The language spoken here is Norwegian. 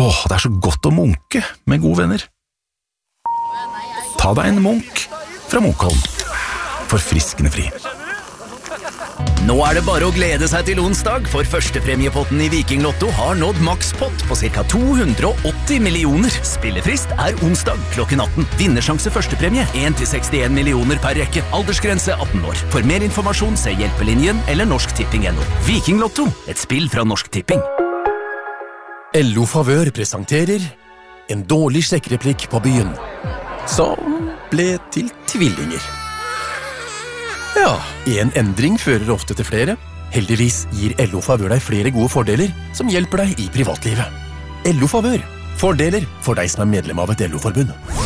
Det er så godt å munke med gode venner. Ta deg en munk fra Munkholm. Forfriskende fri. Nå er det bare å glede seg til onsdag, for førstepremiepotten i Viking Lotto har nådd makspott på ca. 280 millioner. Spillefrist er onsdag klokken 18. Vinnersjanse førstepremie 1-61 millioner per rekke. Aldersgrense 18 år. For mer informasjon se Hjelpelinjen eller Norsk Tipping.no. Viking Lotto, et spill fra Norsk Tipping. LO Favør presenterer en dårlig sjekkreplikk på byen, som ble til tvillinger. Ja, en endring fører ofte til flere. Heldigvis gir LO Favør deg flere gode fordeler som hjelper deg i privatlivet. LO Favør. Fordeler for deg som er medlem av et LO-forbund.